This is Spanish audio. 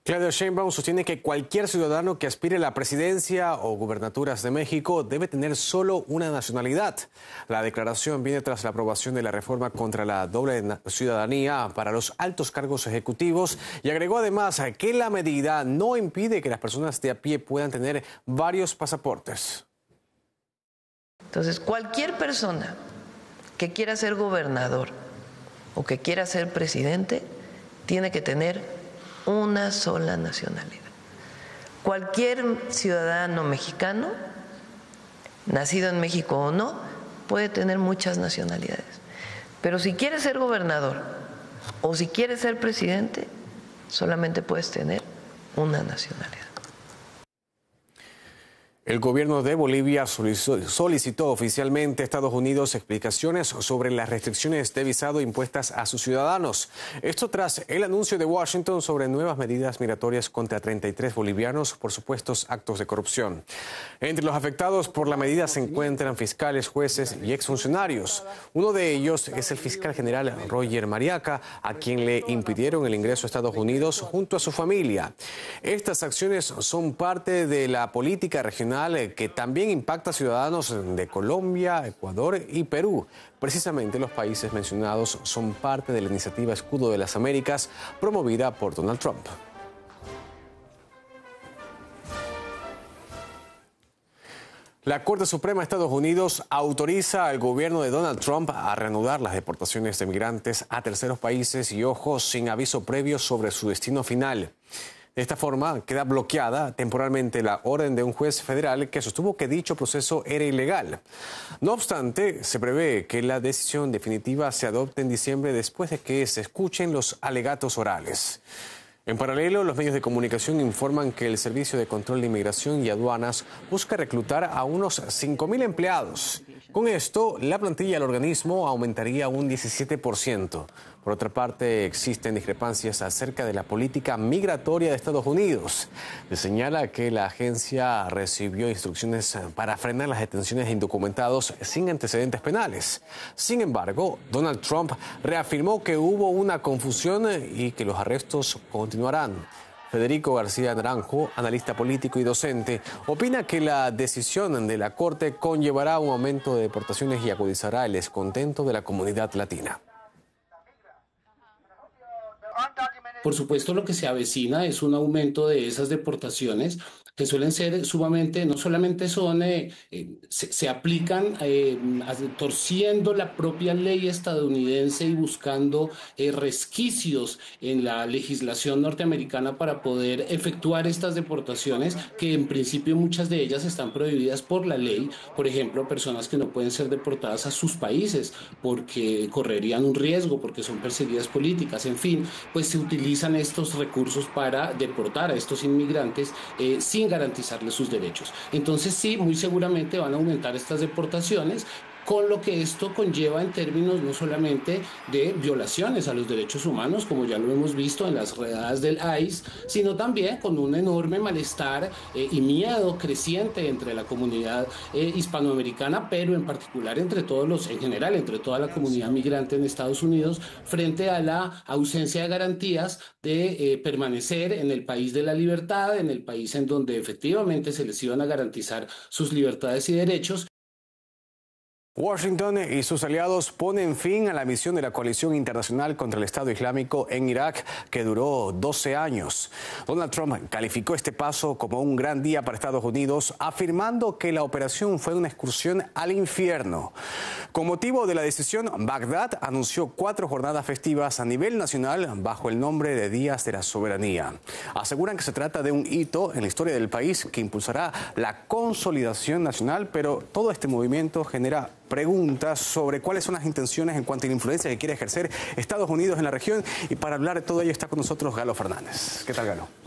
Claudia Sheinbaum sostiene que cualquier ciudadano que aspire a la presidencia o gubernaturas de México debe tener solo una nacionalidad. La declaración viene tras la aprobación de la reforma contra la doble ciudadanía para los altos cargos ejecutivos y agregó además que la medida no impide que las personas de a pie puedan tener varios pasaportes. Entonces, cualquier persona que quiera ser gobernador o que quiera ser presidente tiene que tener una sola nacionalidad. Cualquier ciudadano mexicano, nacido en México o no, puede tener muchas nacionalidades. Pero si quieres ser gobernador o si quieres ser presidente, solamente puedes tener una nacionalidad. El gobierno de Bolivia solicitó oficialmente a Estados Unidos explicaciones sobre las restricciones de visado impuestas a sus ciudadanos. Esto tras el anuncio de Washington sobre nuevas medidas migratorias contra 33 bolivianos por supuestos actos de corrupción. Entre los afectados por la medida se encuentran fiscales, jueces y exfuncionarios. Uno de ellos es el fiscal general Roger Mariaca, a quien le impidieron el ingreso a Estados Unidos junto a su familia. Estas acciones son parte de la política regional que también impacta a ciudadanos de Colombia, Ecuador y Perú. Precisamente los países mencionados son parte de la iniciativa Escudo de las Américas promovida por Donald Trump. La Corte Suprema de Estados Unidos autoriza al gobierno de Donald Trump a reanudar las deportaciones de migrantes a terceros países y, ojo, sin aviso previo sobre su destino final. De esta forma, queda bloqueada temporalmente la orden de un juez federal que sostuvo que dicho proceso era ilegal. No obstante, se prevé que la decisión definitiva se adopte en diciembre después de que se escuchen los alegatos orales. En paralelo, los medios de comunicación informan que el Servicio de Control de Inmigración y Aduanas busca reclutar a unos 5.000 empleados. Con esto, la plantilla del organismo aumentaría un 17%. Por otra parte, existen discrepancias acerca de la política migratoria de Estados Unidos. Se señala que la agencia recibió instrucciones para frenar las detenciones de indocumentados sin antecedentes penales. Sin embargo, Donald Trump reafirmó que hubo una confusión y que los arrestos continuarán. Federico García Naranjo, analista político y docente, opina que la decisión de la Corte conllevará un aumento de deportaciones y agudizará el descontento de la comunidad latina. Por supuesto, lo que se avecina es un aumento de esas deportaciones que suelen ser sumamente, no solamente son, se aplican torciendo la propia ley estadounidense y buscando resquicios en la legislación norteamericana para poder efectuar estas deportaciones, que en principio muchas de ellas están prohibidas por la ley. Por ejemplo, personas que no pueden ser deportadas a sus países porque correrían un riesgo, porque son perseguidas políticas, en fin, pues se utilizan estos recursos para deportar a estos inmigrantes sin garantizarles sus derechos. Entonces sí, muy seguramente van a aumentar estas deportaciones, con lo que esto conlleva en términos no solamente de violaciones a los derechos humanos, como ya lo hemos visto en las redadas del ICE, sino también con un enorme malestar y miedo creciente entre la comunidad hispanoamericana, pero en particular entre toda la comunidad migrante en Estados Unidos, frente a la ausencia de garantías de permanecer en el país de la libertad, en el país en donde efectivamente se les iban a garantizar sus libertades y derechos. Washington y sus aliados ponen fin a la misión de la coalición internacional contra el Estado Islámico en Irak, que duró 12 años. Donald Trump calificó este paso como un gran día para Estados Unidos, afirmando que la operación fue una excursión al infierno. Con motivo de la decisión, Bagdad anunció 4 jornadas festivas a nivel nacional bajo el nombre de Días de la Soberanía. Aseguran que se trata de un hito en la historia del país que impulsará la consolidación nacional, pero todo este movimiento genera preguntas sobre cuáles son las intenciones en cuanto a la influencia que quiere ejercer Estados Unidos en la región, y para hablar de todo ello está con nosotros Galo Fernández. ¿Qué tal, Galo?